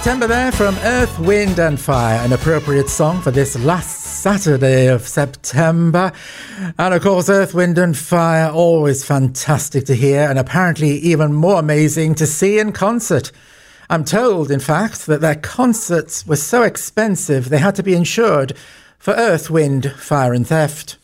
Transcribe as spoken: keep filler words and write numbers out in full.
September there from Earth, Wind and Fire, an appropriate song for this last Saturday of September. And of course, Earth, Wind and Fire, always fantastic to hear and apparently even more amazing to see in concert. I'm told, in fact, that their concerts were so expensive they had to be insured for earth, wind, fire and theft.